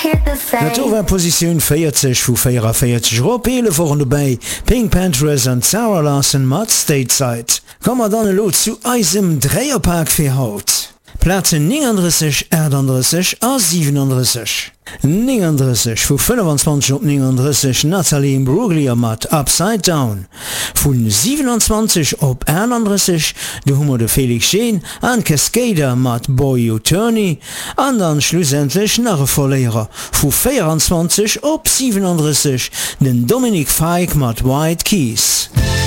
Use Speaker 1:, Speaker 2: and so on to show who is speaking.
Speaker 1: Position 40 vu 44 Europäle voren dabei Pink Panthers an Sarah Larson mat Stateside. Kommmer dann lo zu eisem Dreierpark fir Haut. Plaze 39, 38 a 37. 39 vu 25 op 39 Natalie Imbruglia mat Upside Down. Vun 27 op 31 de hummer de Felix Sheen an Cascader mat Boy You Turney, an dann schlussendlich nach e Verlierer vu 24 op 37 den Dominic Fike mat White Keys.